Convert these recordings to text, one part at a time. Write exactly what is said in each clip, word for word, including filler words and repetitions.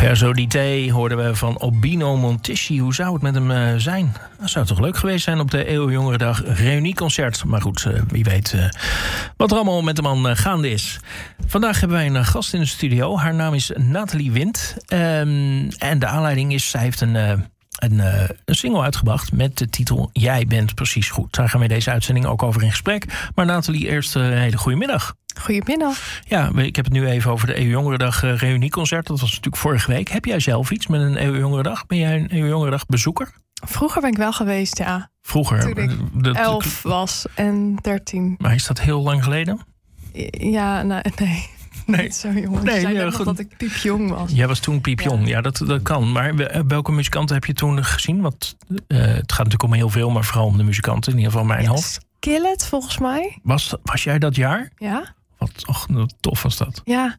Verso di te hoorden we van Obino Montisci. Hoe zou het met hem uh, zijn? Dat zou toch leuk geweest zijn op de Eeuwjongerendag reunieconcert. Maar goed, uh, wie weet uh, wat er allemaal met de man uh, gaande is. Vandaag hebben wij een uh, gast in de studio. Haar naam is Nathalie Wind. Um, en de aanleiding is, zij heeft een... Uh, Een, uh, een single uitgebracht met de titel Jij bent precies goed. Daar gaan we deze uitzending ook over in gesprek. Maar Nathalie, eerst een uh, hele goede middag. Goedemiddag. Ja, ik heb het nu even over de Eeuwjongerendag uh, reunieconcert. Dat was natuurlijk vorige week. Heb jij zelf iets met een Eeuwjongerendag? Ben jij een Eeuwjongerendag bezoeker? Vroeger ben ik wel geweest, ja. Vroeger? Toen ik de, elf was en dertien. Maar is dat heel lang geleden? Ja, nou, nee. Nee, niet zo jong. Nee, zei ja, nog dat ik piepjong was. Jij was toen piepjong, ja, ja dat, dat kan. Maar welke muzikanten heb je toen gezien? Want uh, het gaat natuurlijk om heel veel, maar vooral om de muzikanten. In ieder geval mijn yes. hoofd. Skillet, volgens mij. Was, was jij dat jaar? Ja. Wat och, tof was dat. Ja,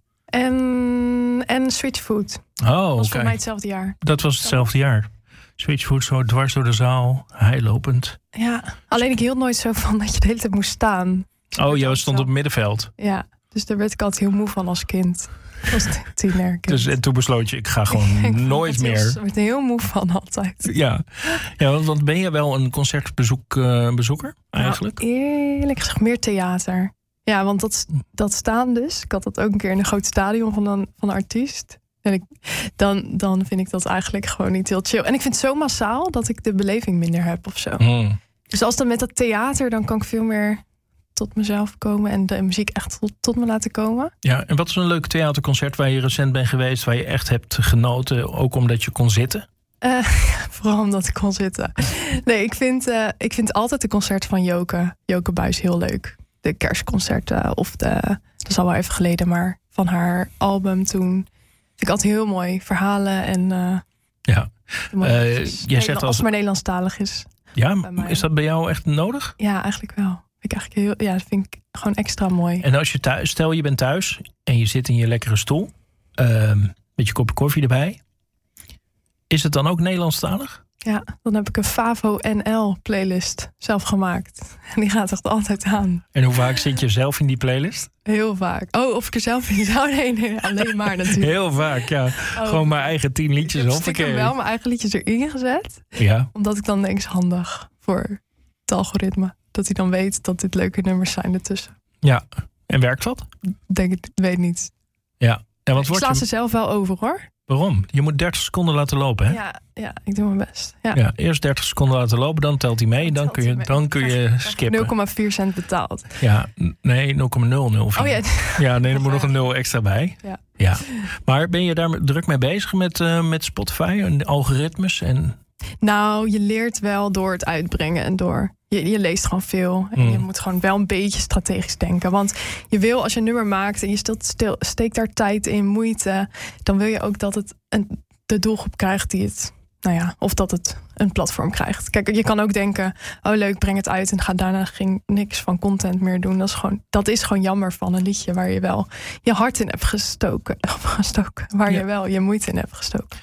en, en Switchfoot. Oh, oké. Dat was okay. voor mij hetzelfde jaar. Dat was hetzelfde jaar. Switchfoot zo dwars door de zaal, heilopend. Ja, alleen ik hield nooit zo van dat je de hele tijd moest staan. Oh, jij stond op het middenveld. Ja. Dus daar werd ik altijd heel moe van als kind. Als tiener. Kind. Dus en toen besloot je, ik ga gewoon ik nooit meer. Ik werd er heel moe van altijd. Ja, ja want, want ben je wel een concertbezoeker uh, bezoeker, eigenlijk? Nou, eerlijk gezegd meer theater. Ja, want dat, dat staan dus. Ik had dat ook een keer in een groot stadion van een, van een artiest. En ik, dan, dan vind ik dat eigenlijk gewoon niet heel chill. En ik vind het zo massaal dat ik de beleving minder heb of zo. Hmm. Dus als dan met dat theater, dan kan ik veel meer tot mezelf komen en de muziek echt tot, tot me laten komen. Ja, en wat is een leuk theaterconcert waar je recent bent geweest, waar je echt hebt genoten, ook omdat je kon zitten? Uh, vooral omdat ik kon zitten. Nee, ik vind, uh, ik vind altijd de concerten van Joke, Joke Buijs heel leuk. De kerstconcerten of de, dat is al wel even geleden, maar van haar album toen. Vind ik altijd heel mooi. Verhalen en uh, ja. Uh, jij zegt als als het maar Nederlandstalig is. Ja, is dat bij jou echt nodig? Ja, eigenlijk wel. Ik eigenlijk heel, ja, dat vind ik gewoon extra mooi. En als je thuis, stel je bent thuis en je zit in je lekkere stoel, uh, met je kopje koffie erbij, is het dan ook Nederlandstalig? Ja, dan heb ik een Favo N L playlist zelf gemaakt. En die gaat echt altijd aan. En hoe vaak zit je zelf in die playlist? Heel vaak. Oh, of ik er zelf in zou? Nee, nee, alleen maar natuurlijk. Heel vaak, ja. Oh, gewoon mijn eigen tien liedjes op. Ik heb wel mijn eigen liedjes erin gezet. Ja. Omdat ik dan denk, is handig voor het algoritme. Dat hij dan weet dat dit leuke nummers zijn ertussen. Ja, en werkt dat? Denk ik, weet niet. Ja. En wat ik wordt sla je... ze zelf wel over, hoor. Waarom? Je moet dertig seconden laten lopen, hè? Ja, ja, ik doe mijn best. Ja. Ja, eerst dertig seconden laten lopen, dan telt hij mee. Dan, dan kun je, dan kun je skippen. nul komma vier cent betaald. Ja, nee, nul komma nul nul vier. Oh ja. Ja, nee, er moet nog een nul extra bij. Ja. Ja. Maar ben je daar druk mee bezig met, uh, met Spotify en de algoritmes? En... Nou, je leert wel door het uitbrengen en door... Je, je leest gewoon veel. En mm. je moet gewoon wel een beetje strategisch denken. Want je wil, als je een nummer maakt en je stilt, stil, steekt daar tijd in, moeite, dan wil je ook dat het een, de doelgroep krijgt die het... Nou ja, of dat het een platform krijgt. Kijk, je kan ook denken, oh leuk, breng het uit en ga daarna geen, niks van content meer doen. Dat is, gewoon, dat is gewoon jammer van een liedje waar je wel je hart in hebt gestoken. gestoken waar ja. je wel je moeite in hebt gestoken.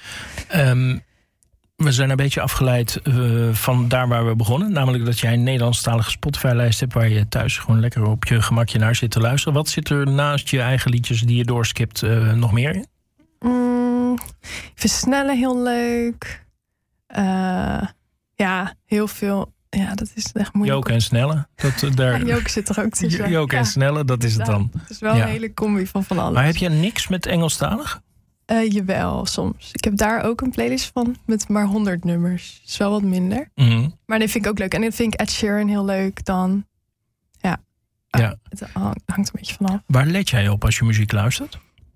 Um, we zijn een beetje afgeleid uh, van daar waar we begonnen. Namelijk dat jij een Nederlandstalige Spotify-lijst hebt waar je thuis gewoon lekker op je gemakje naar zit te luisteren. Wat zit er naast je eigen liedjes die je doorskipt uh, nog meer in? Mm, versnellen heel leuk. Uh, ja, heel veel. Ja, dat is echt moeilijk. Joke en Snelle. Dat, uh, daar... ja, Joke zit er ook tussen. Joke en ja. Snelle, dat is het dan. Het is wel ja. een hele combi van van alles. Maar heb je niks met Engelstalig? Uh, jawel, soms. Ik heb daar ook een playlist van met maar honderd nummers. Dat is wel wat minder. Mm-hmm. Maar die vind ik ook leuk. En dan vind ik Ed Sheeran heel leuk dan. Ja, uh, ja. het hangt een beetje vanaf. Waar let jij op als je muziek luistert?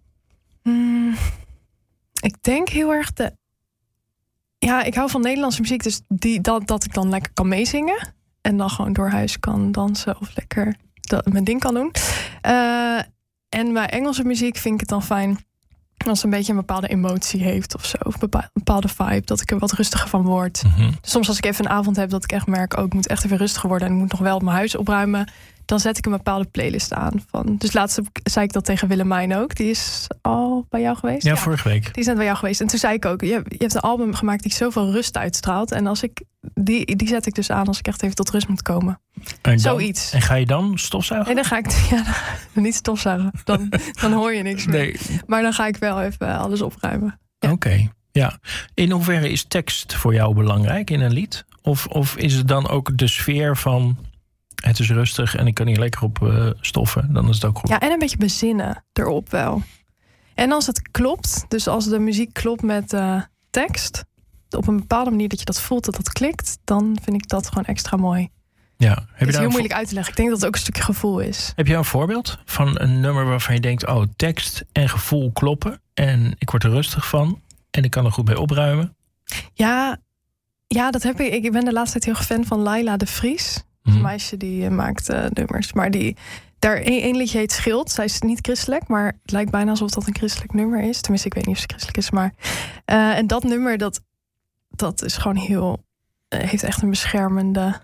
Mm, ik denk heel erg de... Ja, ik hou van Nederlandse muziek, dus die, dat, dat ik dan lekker kan meezingen. En dan gewoon door huis kan dansen of lekker dat, mijn ding kan doen. Uh, en bij Engelse muziek vind ik het dan fijn als het een beetje een bepaalde emotie heeft of zo. Of een bepaalde vibe, dat ik er wat rustiger van word. Mm-hmm. Dus soms als ik even een avond heb dat ik echt merk, oh, ik moet echt even rustiger worden en ik moet nog wel mijn huis opruimen, dan zet ik een bepaalde playlist aan. Van. Dus laatst zei ik dat tegen Willemijn ook. Die is al bij jou geweest. Ja, ja, vorige week. Die is net bij jou geweest. En toen zei ik ook, je, je hebt een album gemaakt die zoveel rust uitstraalt. En als ik die, die zet ik dus aan als ik echt even tot rust moet komen. En Zoiets. En ga je dan stofzuigen? En dan ga ik ja, dan, niet stofzuigen. Dan, dan hoor je niks meer. Nee. Maar dan ga ik wel even alles opruimen. Ja. Oké, okay, ja. In hoeverre is tekst voor jou belangrijk in een lied? Of, of is het dan ook de sfeer van... het is rustig en ik kan hier lekker op uh, stoffen, dan is het ook goed. Ja, en een beetje bezinnen erop wel. En als het klopt, dus als de muziek klopt met uh, tekst... op een bepaalde manier dat je dat voelt, dat dat klikt... dan vind ik dat gewoon extra mooi. Ja. Heb het je is heel vo- moeilijk uit te leggen. Ik denk dat het ook een stukje gevoel is. Heb je een voorbeeld van een nummer waarvan je denkt... oh, tekst en gevoel kloppen en ik word er rustig van... en ik kan er goed bij opruimen? Ja, ja dat heb ik. Ik ben de laatste tijd heel fan van Laila de Vries... Mm. Een meisje die uh, maakt uh, nummers. Maar die, daar één liedje heet Schild. Zij is niet christelijk, maar het lijkt bijna alsof dat een christelijk nummer is. Tenminste, ik weet niet of ze christelijk is. Maar uh, en dat nummer, dat, dat is gewoon heel... Uh, heeft echt een beschermende...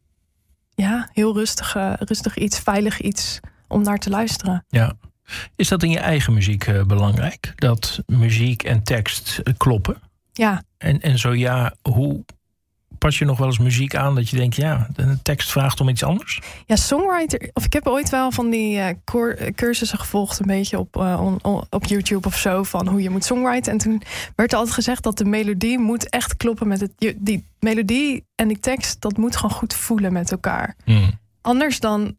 Ja, heel rustige, rustig iets, veilig iets om naar te luisteren. Ja. Is dat in je eigen muziek uh, belangrijk? Dat muziek en tekst uh, kloppen? Ja. En, en zo ja, hoe... pas je nog wel eens muziek aan dat je denkt... ja, de tekst vraagt om iets anders? Ja, songwriter... of ik heb ooit wel van die uh, cor- cursussen gevolgd... een beetje op, uh, on, on, op YouTube of zo... van hoe je moet songwriten. En toen werd er altijd gezegd dat de melodie moet echt kloppen met het... Je, die melodie en die tekst, dat moet gewoon goed voelen met elkaar. Hmm. Anders dan...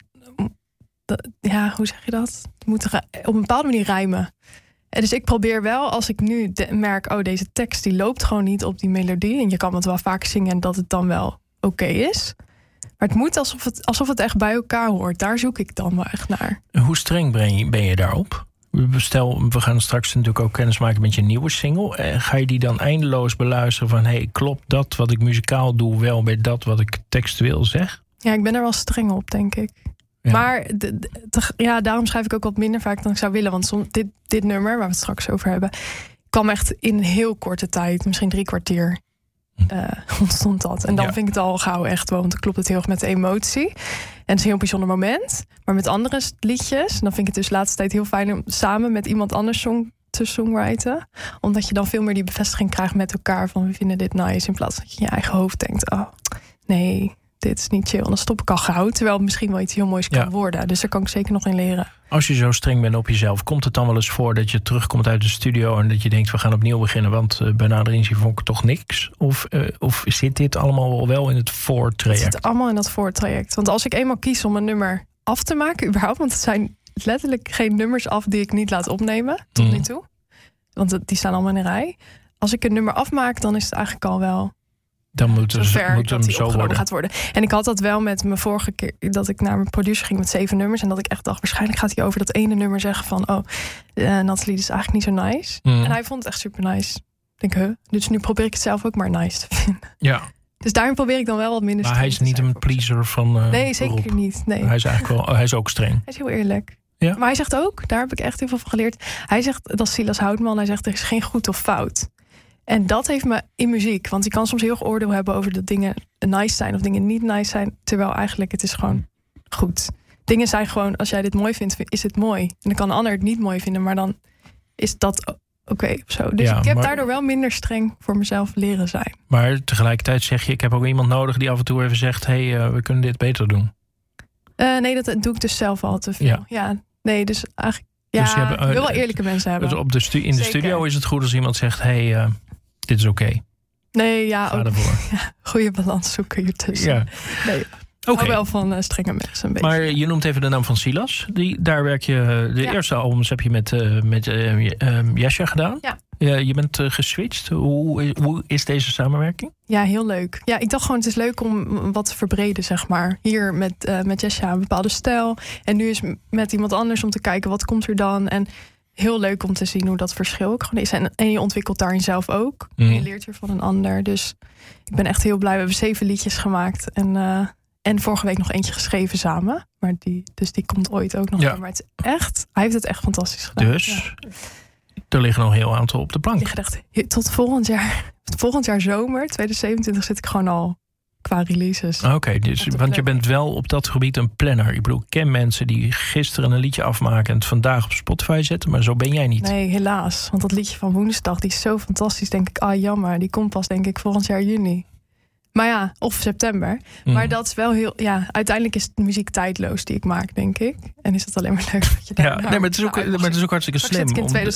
Dat, ja, hoe zeg je dat? Het moet ra- op een bepaalde manier rijmen. En dus ik probeer wel, als ik nu de- merk... oh, deze tekst die loopt gewoon niet op die melodie... en je kan het wel vaak zingen en dat het dan wel oké okay is. Maar het moet alsof het, alsof het echt bij elkaar hoort. Daar zoek ik dan wel echt naar. Hoe streng ben je, ben je daarop? Stel, we gaan straks natuurlijk ook kennis maken met je nieuwe single. En ga je die dan eindeloos beluisteren van... hey, klopt dat wat ik muzikaal doe wel bij dat wat ik textueel zeg? Ja, ik ben er wel streng op, denk ik. Ja. Maar de, de, de, ja, daarom schrijf ik ook wat minder vaak dan ik zou willen. Want soms, dit, dit nummer, waar we het straks over hebben... kwam echt in een heel korte tijd, misschien drie kwartier... Uh, ontstond dat. En dan ja. vind ik het al gauw echt wel... want dan klopt het heel erg met de emotie. En het is een heel bijzonder moment. Maar met andere liedjes... dan vind ik het dus de laatste tijd heel fijn... om samen met iemand anders song te songwriten. Omdat je dan veel meer die bevestiging krijgt met elkaar... van we vinden dit nice... in plaats van dat je in je eigen hoofd denkt... oh, nee... dit is niet chill. En dan stop ik al gauw. Terwijl het misschien wel iets heel moois kan ja. worden. Dus daar kan ik zeker nog in leren. Als je zo streng bent op jezelf, komt het dan wel eens voor dat je terugkomt uit de studio en dat je denkt, we gaan opnieuw beginnen, want uh, bij nader inzien vond ik toch niks? Of, uh, of zit dit allemaal wel in het voortraject? Het zit allemaal in dat voortraject. Want als ik eenmaal kies om een nummer af te maken, überhaupt, want het zijn letterlijk geen nummers af die ik niet laat opnemen, tot mm. nu toe. Want die staan allemaal in een rij. Als ik een nummer afmaak, dan is het eigenlijk al wel... Dan moet, er, zover moet hem dat zo worden. Gaat worden. En ik had dat wel met mijn vorige keer... dat ik naar mijn producer ging met zeven nummers... en dat ik echt dacht, waarschijnlijk gaat hij over dat ene nummer zeggen van... oh, uh, Nathalie, dit is eigenlijk niet zo nice. Mm. En hij vond het echt super nice. Ik denk, huh? Dus nu probeer ik het zelf ook maar nice te vinden. Ja. Dus daarin probeer ik dan wel wat minder maar hij is niet een pleaser van uh, Nee, zeker beroep. niet. Nee. Hij is eigenlijk wel, oh, hij is ook streng. Hij is heel eerlijk. Ja? Maar hij zegt ook, daar heb ik echt heel veel van geleerd... hij zegt, dat is Silas Houtman, hij zegt, er is geen goed of fout... En dat heeft me in muziek. Want je kan soms heel erg oordeel hebben over dat dingen nice zijn of dingen niet nice zijn. Terwijl eigenlijk het is gewoon goed. Dingen zijn gewoon, als jij dit mooi vindt, is het mooi. En dan kan een ander het niet mooi vinden, maar dan is dat oké okay of zo. Dus ja, ik heb maar, daardoor wel minder streng voor mezelf leren zijn. Maar tegelijkertijd zeg je, ik heb ook iemand nodig die af en toe even zegt, hé, hey, uh, we kunnen dit beter doen. Uh, nee, dat doe ik dus zelf al te veel. Ja, ja nee, dus eigenlijk... Ja, dus je hebt, uh, ik wil wel eerlijke mensen hebben. Dus op de stu- in de Zeker. studio is het goed als iemand zegt, hé, hey, uh, dit is oké. Okay. Nee, ja, Ga ervoor. Ja, goede balans zoeken hiertussen. Ja. Nee, ik okay. hou wel van uh, strenge mensen een beetje. Maar je noemt even de naam van Silas. Die, daar werk je, de ja. eerste albums heb je met, uh, met uh, uh, Jesja gedaan. Ja. Uh, je bent uh, geswitcht. Hoe, hoe is deze samenwerking? Ja, heel leuk. Ja, ik dacht gewoon, het is leuk om wat te verbreden, zeg maar. Hier met, uh, met Jesja een bepaalde stijl. En nu is met iemand anders om te kijken, wat komt er dan? En heel leuk om te zien hoe dat verschil ook gewoon is. En, en je ontwikkelt daarin zelf ook. Mm. En je leert weer van een ander. Dus ik ben echt heel blij. We hebben zeven liedjes gemaakt. En, uh, en vorige week nog eentje geschreven samen. Maar die, dus die komt ooit ook nog. Ja. Maar het is echt, hij heeft het echt fantastisch gedaan. Dus ja. Er liggen nog een heel aantal op de plank. Echt, tot volgend jaar, volgend jaar zomer, tweeduizend zevenentwintig, zit ik gewoon al qua releases. Oké, okay, dus, want je bent wel op dat gebied een planner. Ik bedoel, ik ken mensen die gisteren een liedje afmaken en het vandaag op Spotify zetten, maar zo ben jij niet. Nee, helaas. Want dat liedje van woensdag, die is zo fantastisch. Denk ik, ah jammer, die komt pas denk ik volgend jaar juni. Maar ja, of september. Mm. Maar dat is wel heel, ja, uiteindelijk is de muziek tijdloos die ik maak, denk ik. En is het alleen maar leuk dat je daar... Ja, nee, maar het is ook, maar het is ook hartstikke slim.